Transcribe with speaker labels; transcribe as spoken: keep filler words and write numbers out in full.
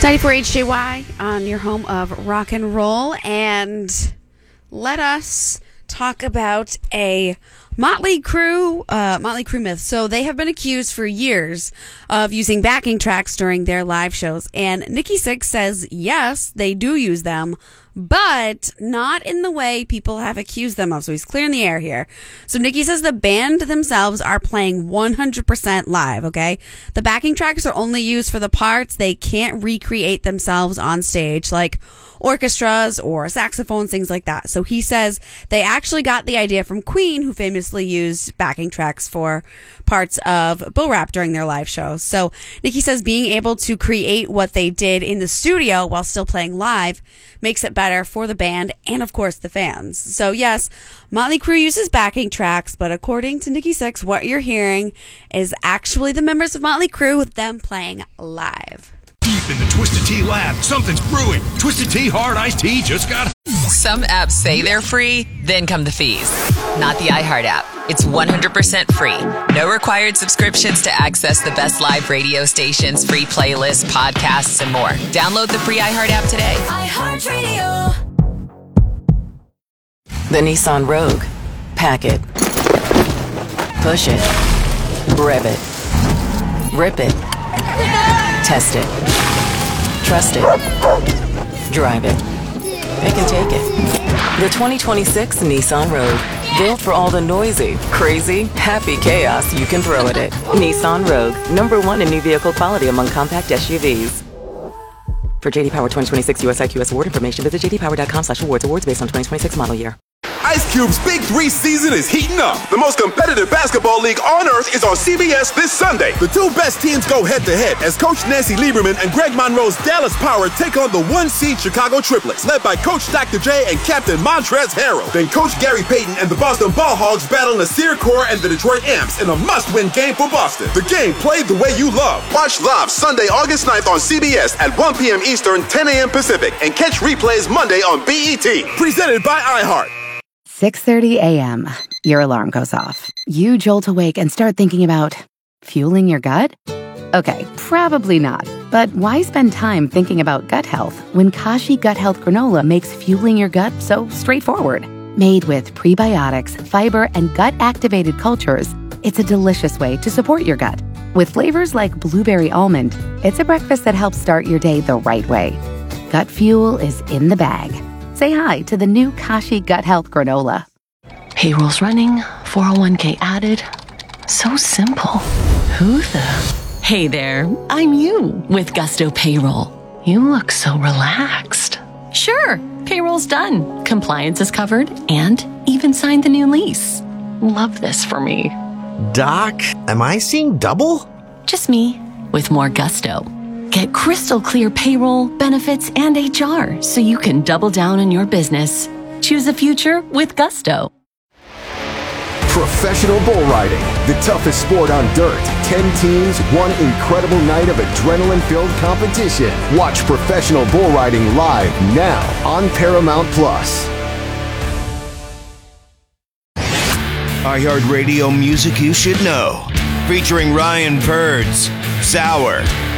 Speaker 1: ninety-four H J Y on your home of rock and roll, and let us talk about a Motley Crue, uh, Motley Crue myth. So they have been accused for years of using backing tracks during their live shows, and Nikki Sixx says yes, they do use them, but not in the way people have accused them of. So he's clearing the air here. So Nikki says the band themselves are playing one hundred percent live, okay? The backing tracks are only used for the parts they can't recreate themselves on stage, like orchestras or saxophones, things like that. So he says they actually got the idea from Queen, who famously used backing tracks for parts of Bull Rap during their live shows. So Nikki says being able to create what they did in the studio while still playing live makes it better for the band and, of course, the fans. So yes, Motley Crue uses backing tracks, but according to Nikki Sixx, what you're hearing is actually the members of Motley Crue with them playing live.
Speaker 2: Deep in the Twisted Tea lab, something's brewing. Twisted Tea Hard Iced Tea just got...
Speaker 3: Some apps say they're free, then come the fees. Not the iHeart app. It's one hundred percent free. No required subscriptions to access the best live radio stations, free playlists, podcasts, and more. Download the free iHeart app today.
Speaker 4: iHeartRadio. The Nissan Rogue. Pack it. Push it. Rev it. Rip it. Test it. Trust it. Drive it. It can take it. The twenty twenty-six Nissan Rogue. Built for all the noisy, crazy, happy chaos you can throw at it. Nissan Rogue. Number one in new vehicle quality among compact S U Vs. For J D Power twenty twenty-six U S I Q S award information, visit j d power dot com slash awards. Awards based on twenty twenty-six model year.
Speaker 5: Ice Cube's Big Three season is heating up. The most competitive basketball league on earth is on C B S this Sunday. The two best teams go head-to-head as Coach Nancy Lieberman and Greg Monroe's Dallas Power take on the one-seed Chicago Triplets, led by Coach Doctor J and Captain Montrezl Harrell. Then Coach Gary Payton and the Boston Ball Hogs battle Nasir Kaur and the Detroit Amps in a must-win game for Boston. The game played the way you love. Watch live Sunday, August ninth on C B S at one p.m. Eastern, ten a.m. Pacific, and catch replays Monday on B E T. Presented by iHeart.
Speaker 6: six thirty a.m. Your alarm goes off. You jolt awake and start thinking about fueling your gut? Okay, probably not. But why spend time thinking about gut health when Kashi Gut Health Granola makes fueling your gut so straightforward? Made with prebiotics, fiber, and gut-activated cultures, it's a delicious way to support your gut. With flavors like blueberry almond, it's a breakfast that helps start your day the right way. Gut fuel is in the bag. Say hi to the new Kashi Gut Health Granola.
Speaker 7: Payroll's running, four oh one k added. So simple. Who the... Hey there, I'm you with Gusto Payroll. You look so relaxed. Sure, payroll's done. Compliance is covered and even signed the new lease. Love this for me.
Speaker 8: Doc, am I seeing double?
Speaker 7: Just me with more gusto. Get crystal clear payroll, benefits, and H R so you can double down on your business. Choose a future with Gusto.
Speaker 9: Professional bull riding, the toughest sport on dirt. Ten teams, one incredible night of adrenaline-filled competition. Watch professional bull riding live now on Paramount Plus.
Speaker 2: iHeartRadio Music You Should Know. Featuring Ryan Birds, Sour,